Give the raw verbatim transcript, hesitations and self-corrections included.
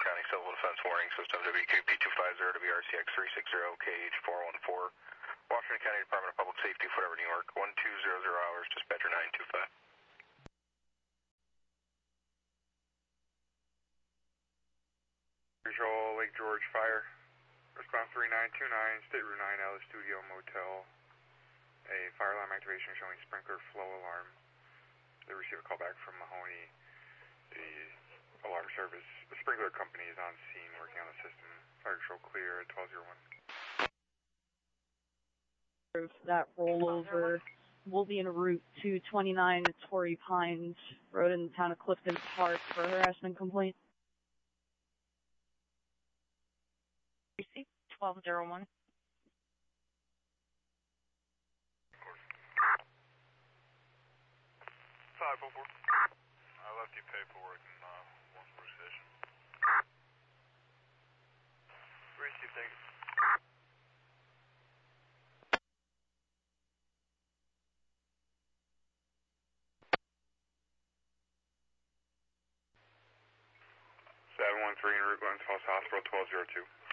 County Civil Defense Warning System, W K P two five zero, W R C X three six zero, K H four one four, Washington County Department of Public Safety, Forever, New York, one two zero zero hours, dispatcher nine two five. Control, Lake George Fire, response three nine two nine, State Route nine, Alice Studio Motel, a fire alarm activation showing sprinkler flow alarm. They received a call back from Mahoney. The alarm service, the sprinkler company is on scene working on the system. Fire control clear at twelve oh one. That rollover will be en route to twenty-nine Torrey Pines Road in the town of Clifton Park for a harassment complaint. twelve oh one. five oh four. I left you paperwork in uh, one police station. Receive, thank you. seven one three en route, Glens Falls Hospital, twelve oh two.